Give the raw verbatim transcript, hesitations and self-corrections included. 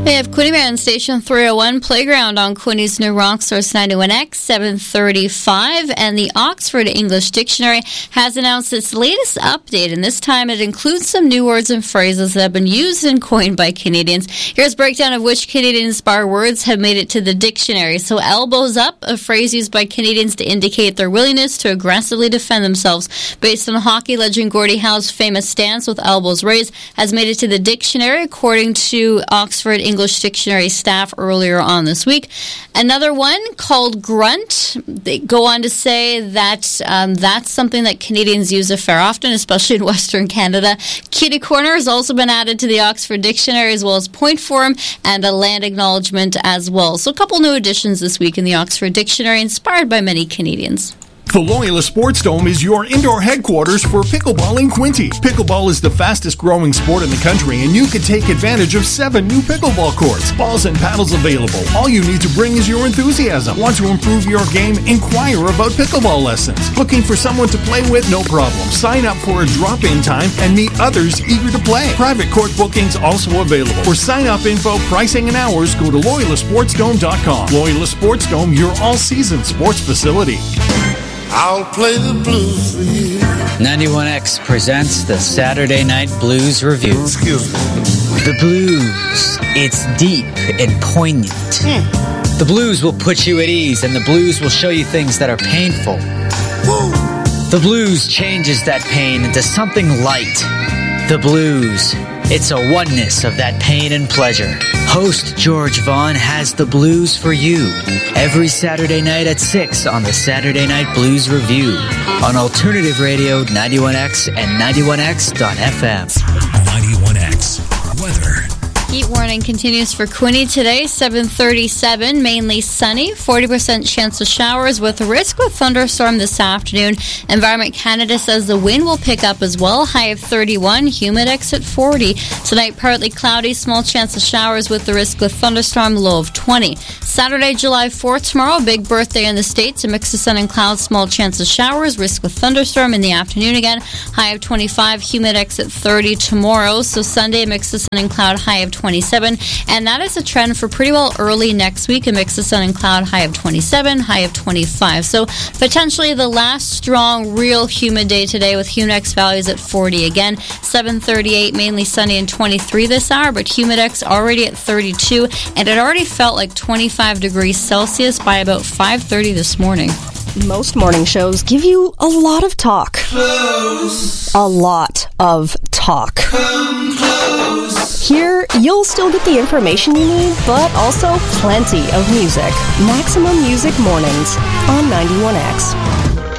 We have Quinnipiac Station three oh one Playground on Quinny's new Rock Source ninety-one X, seven thirty-five. And the Oxford English Dictionary has announced its latest update, and this time it includes some new words and phrases that have been used and coined by Canadians. Here's a breakdown of which Canadian-inspired words have made it to the dictionary. So, elbows up, a phrase used by Canadians to indicate their willingness to aggressively defend themselves. Based on hockey legend Gordie Howe's famous stance with elbows raised, has made it to the dictionary, according to Oxford English Dictionary staff earlier on this week. Another one called grunt. They go on to say that um, that's something that Canadians use a fair often, especially in Western Canada. Kitty corner has also been added to the Oxford Dictionary, as well as point form and a land acknowledgement as well. So a couple new additions this week in the Oxford Dictionary, inspired by many Canadians. The Loyola Sports Dome is your indoor headquarters for pickleball in Quinte. Pickleball is the fastest growing sport in the country, and you can take advantage of seven new pickleball courts. Balls and paddles available. All you need to bring is your enthusiasm. Want to improve your game? Inquire about pickleball lessons. Looking for someone to play with? No problem. Sign up for a drop-in time and meet others eager to play. Private court bookings also available. For sign-up info, pricing, and hours, go to Loyola Sports Dome dot com. Loyola Sports Dome, your all-season sports facility. I'll play the blues for you. ninety-one X presents the Saturday Night Blues Review. Excuse me. The blues. It's deep and poignant. Hmm. The blues will put you at ease, and the blues will show you things that are painful. Woo. The blues changes that pain into something light. The blues. It's a oneness of that pain and pleasure. Host George Vaughn has the blues for you every Saturday night at six on the Saturday Night Blues Review on Alternative Radio ninety-one X and ninety-one X dot F M. ninety-one X weather. Heat warning continues for Quinte today, seven thirty-seven, mainly sunny, forty percent chance of showers with a risk of thunderstorm this afternoon. Environment Canada says the wind will pick up as well, high of thirty-one, humidex at forty. Tonight, partly cloudy, small chance of showers with the risk of thunderstorm, low of twenty. Saturday, July fourth, tomorrow, big birthday in the States, a mix of sun and clouds, small chance of showers, risk of thunderstorm in the afternoon again, high of twenty-five, humidex at thirty tomorrow. So Sunday, a mix of sun and cloud, high of twenty-seven, and that is a trend for pretty well early next week, a mix of sun and cloud, high of twenty-seven, high of twenty-five. So potentially the last strong, real humid day today with humidex values at forty again. seven thirty-eight, mainly sunny and twenty-three this hour, but humidex already at thirty-two, and it already felt like twenty-five degrees Celsius by about five thirty this morning. Most morning shows give you a lot of talk. Close. A lot of talk. Come close. Here, you'll still get the information you need, but also plenty of music. Maximum Music Mornings on ninety-one X.